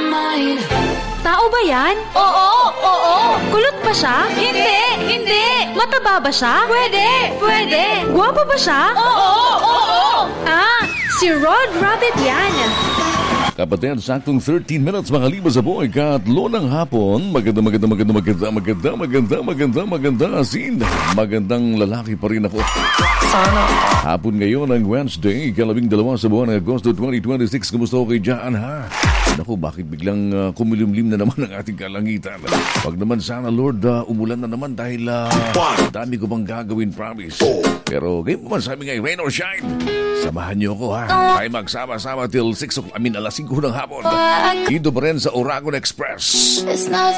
Tao ba yan? Oo, oo. Kulot ba siya? Hindi, hindi. Mataba ba siya? Pwede, pwede. Guwapo ba siya? Oo, oo. Ah, si Rod Rabbit yan. Kapatid, saktong 13 minutes makalipas sa buhay katlo ng hapon. Maganda asin. Magandang lalaki pa rin ako. Sana. Hapon ngayon ng Wednesday, 12 sa buwan ng Agosto 2026. Kumusta ko kay Jaan, ha? Naku, bakit biglang kumilimlim na naman ang ating kalangitan? Wag naman sana, Lord, umulan na naman dahil dami ko bang gagawin, promise. Pero ngayon pa man sabi nga, rain or shine, samahan niyo ako, ha? Tayo magsama-sama till 6 o'clock, alas 5 ng hapon. Dito pa rin sa Oragon Express. It's not